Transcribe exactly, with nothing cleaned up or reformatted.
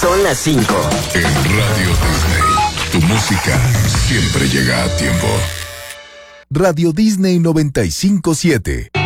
Son las cinco. En Radio Disney, tu música siempre llega a tiempo. Radio Disney noventa y cinco siete.